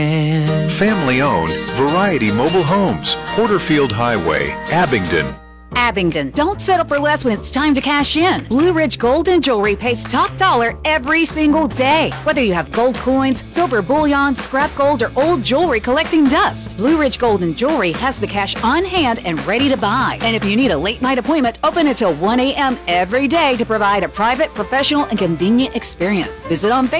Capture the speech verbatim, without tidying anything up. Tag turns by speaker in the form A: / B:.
A: Family owned, Variety Mobile Homes, Porterfield Highway, Abingdon.
B: Abingdon, don't settle for less when it's time to cash in. Blue Ridge Gold and Jewelry pays top dollar every single day. Whether you have gold coins, silver bullion, scrap gold, or old jewelry collecting dust, Blue Ridge Gold and Jewelry has the cash on hand and ready to buy. And if you need a late night appointment, open until one a.m. every day to provide a private, professional, and convenient experience. Visit on Facebook